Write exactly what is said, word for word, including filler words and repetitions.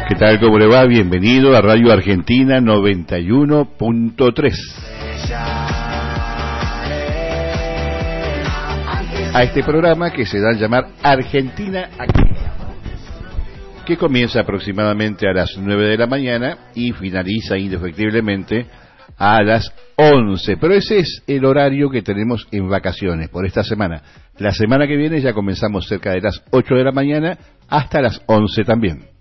¿Qué tal? ¿Cómo le va? Bienvenido a Radio Argentina noventa y uno punto tres. A este programa que se da a llamar Argentina Activa, que comienza aproximadamente a las nueve de la mañana y finaliza indefectiblemente a las once, pero ese es el horario que tenemos en vacaciones por esta semana. La semana que viene ya comenzamos cerca de las ocho de la mañana hasta las once también.